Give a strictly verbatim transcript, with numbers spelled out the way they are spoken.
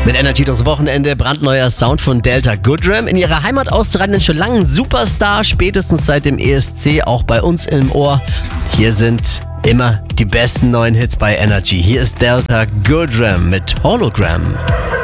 Mit Energy durchs Wochenende, brandneuer Sound von Delta Goodrem. In ihrer Heimat auszuragenden schon langen Superstar, spätestens seit dem E S C, auch bei uns im Ohr. Hier sind immer die besten neuen Hits bei Energy. Hier ist Delta Goodrem mit Hologram.